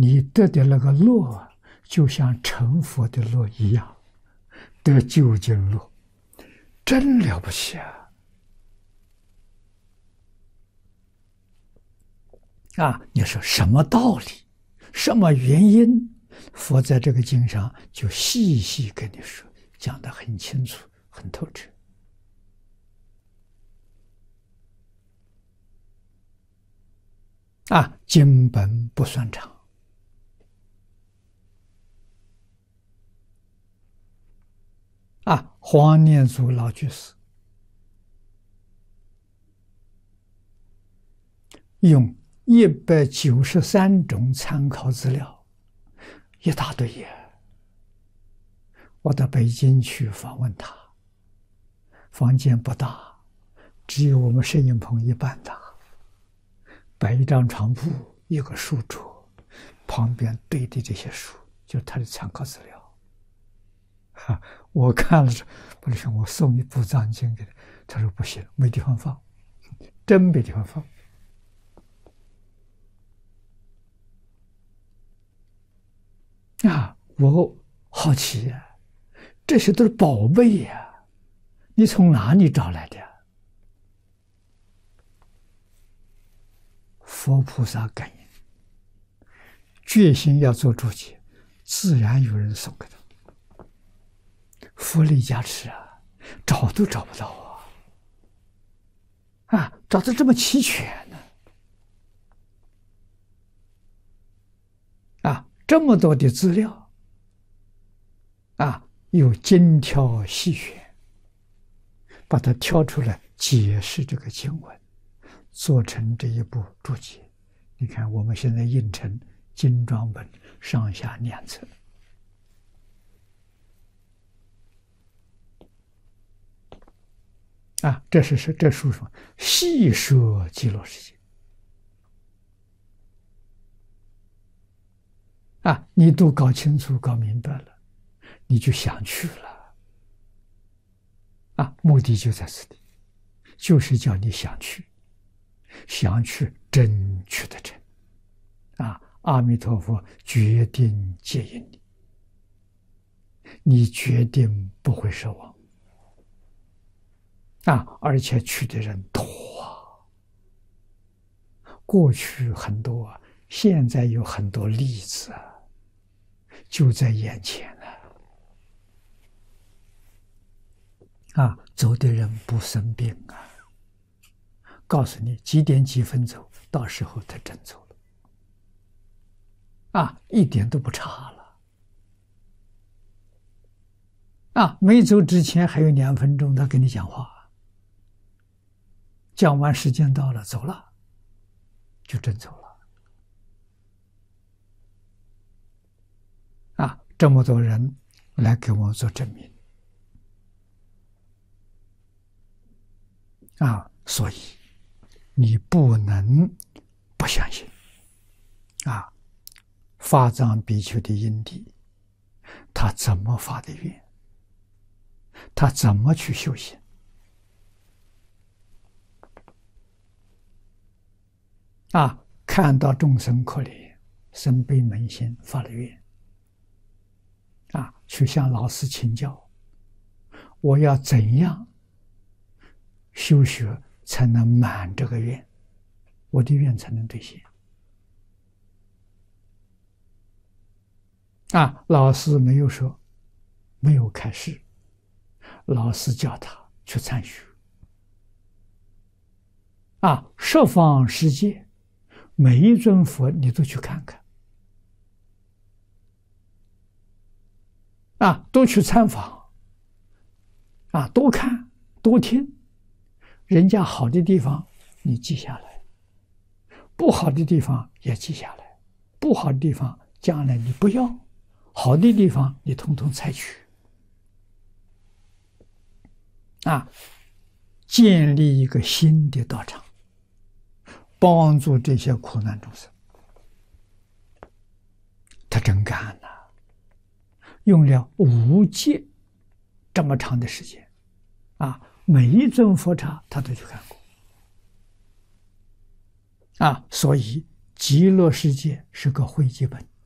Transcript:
你得的那个乐，就像成佛的乐一样，得究竟乐，真了不起啊！啊，你说什么道理？什么原因？佛在这个经上就细细跟你说，讲得很清楚，很透彻。啊，经本不算长。啊，黄念祖老居士用193种参考资料，一大堆呀。我到北京去访问他，房间不大，只有我们摄影棚一半大，摆一张床铺，一个书桌，旁边堆的这些书，就是他的参考资料。我看了，我就想我送一部藏经给他，他说不行，没地方放，真没地方放。啊，我好奇呀，这些都是宝贝呀，你从哪里找来的？佛菩萨感应，决心要做注解，自然有人送给他。佛力加持啊，找都找不到啊！啊，找得这么齐全呢！啊，这么多的资料，啊，又精挑细选，把它挑出来解释这个经文，做成这一部注解。你看，我们现在印成精装本，上下2册。啊，这书说细说极乐世界。啊，你都搞清楚、搞明白了，你就想去了。啊，目的就在这里，就是叫你想去，想去真去得成。啊，阿弥陀佛决定接引你，你决定不会失望。啊，而且去的人多啊，过去很多啊，现在有很多例子啊，就在眼前了。啊，走的人不生病啊，告诉你几点几分走，到时候他真走了。啊，一点都不差了。啊，没走之前还有2分钟，他跟你讲话。讲完时间到了，走了，就真走了。啊，这么多人来给我做证明。啊，所以你不能不相信。啊，法藏比丘的因地，他怎么发的愿？他怎么去修行？啊，看到众生可怜，生悲悯心，发了愿。啊，去向老师请教，我要怎样修学才能满这个愿，我的愿才能兑现。啊，老师没有说，没有开示，老师叫他去参学。啊，十方世界每一尊佛你都去看看。啊，多去参访。啊，多看多听，人家好的地方你记下来，不好的地方也记下来，不好的地方将来你不要，好的地方你统统采取。啊，建立一个新的道场，帮助这些苦难众生。他真干了，用了5劫这么长的时间。啊，每一尊佛刹他都去看过。啊，所以极乐世界是个汇集本。